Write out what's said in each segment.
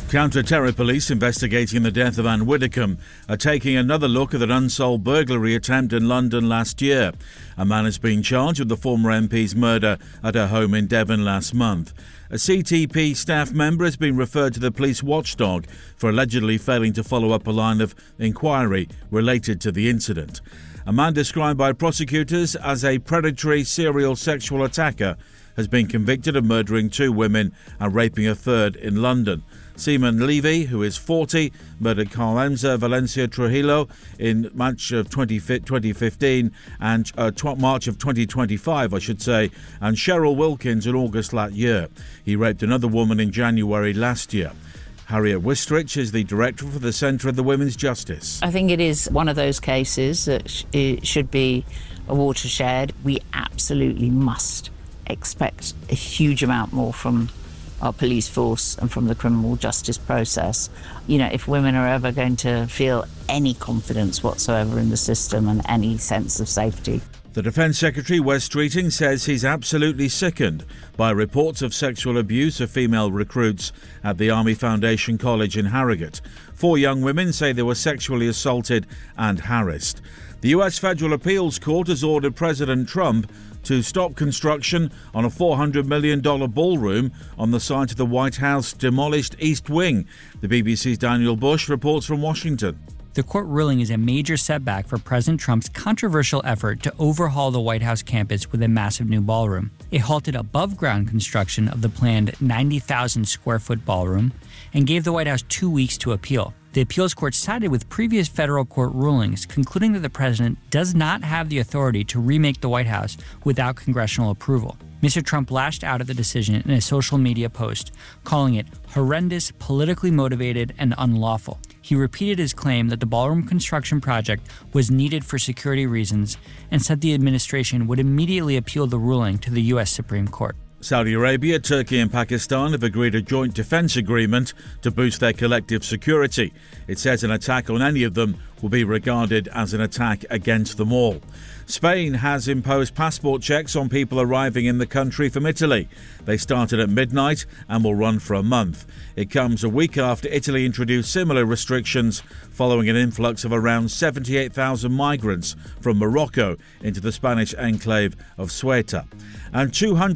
Counter-terror police investigating the death of Anne Widdecombe are taking another look at an unsolved burglary attempt in London last year. A man has been charged with the former MP's murder at her home in Devon last month. A CTP staff member has been referred to the police watchdog for allegedly failing to follow up a line of inquiry related to the incident. A man described by prosecutors as a predatory serial sexual attacker has been convicted of murdering 2 women and raping a third in London. Seaman Levy, who is 40, murdered Carmenza Valencia Trujillo in March of 2015 and March of 2025, and Cheryl Wilkins in August last year. He raped another woman in January last year. Harriet Wistrich is the director for the Centre of the Women's Justice. I think it is one of those cases that it should be a watershed. We absolutely must expect a huge amount more from our police force and from the criminal justice process. You know, if women are ever going to feel any confidence whatsoever in the system and any sense of safety. The Defence Secretary, Wes Streeting, says he's absolutely sickened by reports of sexual abuse of female recruits at the Army Foundation College in Harrogate. 4 young women say they were sexually assaulted and harassed. The US Federal Appeals Court has ordered President Trump to stop construction on a $400 million ballroom on the site of the White House demolished East Wing. The BBC's Daniel Bush reports from Washington. The court ruling is a major setback for President Trump's controversial effort to overhaul the White House campus with a massive new ballroom. It halted above-ground construction of the planned 90,000-square-foot ballroom and gave the White House 2 weeks to appeal. The appeals court sided with previous federal court rulings, concluding that the president does not have the authority to remake the White House without congressional approval. Mr. Trump lashed out at the decision in a social media post, calling it horrendous, politically motivated, and unlawful. He repeated his claim that the ballroom construction project was needed for security reasons and said the administration would immediately appeal the ruling to the U.S. Supreme Court. Saudi Arabia, Turkey and Pakistan have agreed a joint defence agreement to boost their collective security. It says an attack on any of them will be regarded as an attack against them all. Spain has imposed passport checks on people arriving in the country from Italy. They started at midnight and will run for a month. It comes a week after Italy introduced similar restrictions following an influx of around 78,000 migrants from Morocco into the Spanish enclave of Ceuta. And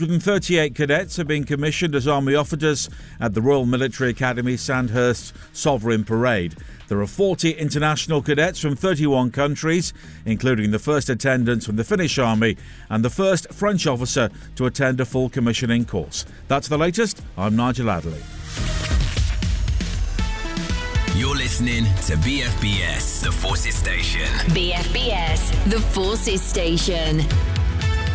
238 cadets have been commissioned as army officers at the Royal Military Academy Sandhurst's Sovereign Parade. There are 40 international cadets from 31 countries, including the first attendants from the Finnish Army and the first French officer to attend a full commissioning course. That's the latest. I'm Nigel Adderley. You're listening to BFBS, The Forces Station. BFBS, The Forces Station.